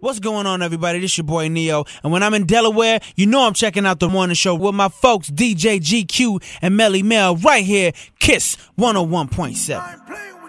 What's going on, everybody? This your boy Neo. And when I'm in Delaware, you know I'm checking out the morning show with my folks DJ GQ and Melly Mel right here, Kiss 101.7.